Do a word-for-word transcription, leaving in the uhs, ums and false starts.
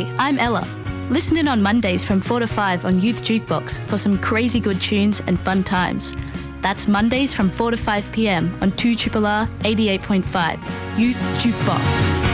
Hey, I'm Ella. Listen in on Mondays from four to five on Youth Jukebox for some crazy good tunes and fun times. That's Mondays from four to five p m on two R R R eighty-eight point five, Youth Jukebox.